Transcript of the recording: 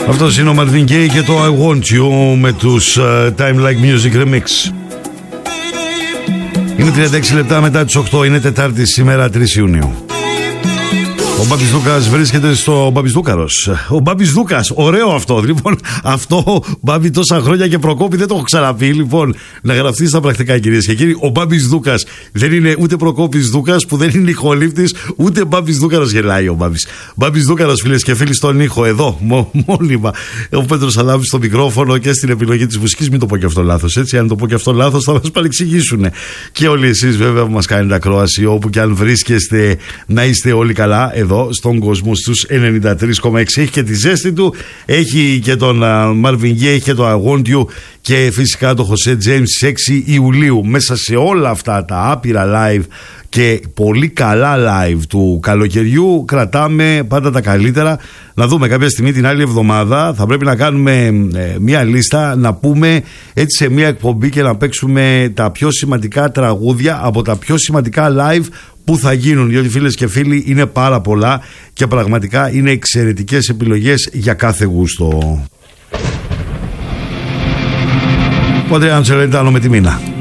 Αυτός είναι ο Marvin Gaye και το I Want You με τους Time Like Music Remix. Είναι 36 λεπτά μετά τις 8, είναι Τετάρτη σήμερα 3 Ιουνίου. Ο Μπάμπης Δούκας βρίσκεται στο Μπαμπισδούκαρος. Ο Μπάμπης Δούκας, ωραίο αυτό. Λοιπόν, αυτό Μπάμπη τόσα χρόνια και Προκόπη δεν το έχω ξαναπεί. Λοιπόν, να γραφτεί στα πρακτικά, κυρίες και κύριοι. Ο Μπάμπης Δούκας δεν είναι ούτε Προκόπης Δούκας που δεν είναι ηχολήπτης, ούτε Μπάμπης Δούκαρος γελάει ο Μπάμπης. Μπάμπης Δούκαρος, φίλες και φίλοι, στον ήχο εδώ, μόνιμα. Ο Πέτρος Αλάβης στο μικρόφωνο και στην επιλογή της μουσικής. Μην το πω και αυτό λάθος, έτσι. Αν το πω και αυτό λάθος, θα μας παρεξηγήσουν. Και όλοι εσείς, βέβαια, που μας κάνετε ακρόαση, όπου και αν βρίσκεστε, να είστε όλοι καλά εδώ στον κόσμο στους 93,6. Έχει και τη ζέστη του, έχει και τον Marvin Gaye, έχει και το I Want You και φυσικά το Jose James 6 Ιουλίου. Μέσα σε όλα αυτά τα άπειρα live και πολύ καλά live του καλοκαιριού κρατάμε πάντα τα καλύτερα. Να δούμε κάποια στιγμή την άλλη εβδομάδα θα πρέπει να κάνουμε μια λίστα, να πούμε έτσι σε μια εκπομπή και να παίξουμε τα πιο σημαντικά τραγούδια από τα πιο σημαντικά live που θα γίνουν, διότι φίλες και φίλοι είναι πάρα πολλά και πραγματικά είναι εξαιρετικές επιλογές για κάθε γούστο. Ο Αντρέα Τσελεντάνο με τη Μίνα.